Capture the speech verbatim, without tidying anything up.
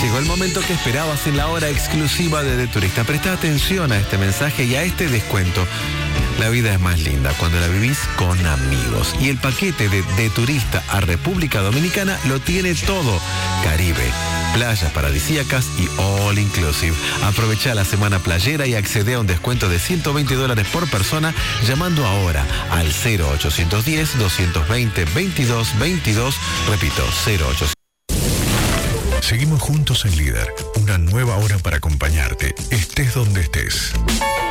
Llegó el momento que esperabas en la hora exclusiva de De Turista. Presta atención a este mensaje y a este descuento. La vida es más linda cuando la vivís con amigos. Y el paquete de De Turista a República Dominicana lo tiene todo. Caribe, playas paradisíacas y all inclusive. Aprovecha la semana playera y accede a un descuento de ciento veinte dólares por persona llamando ahora al cero ochocientos diez, doscientos veinte, veintidós veintidós. Repito, cero ochocientos. Seguimos juntos en Líder, una nueva hora para acompañarte, estés donde estés.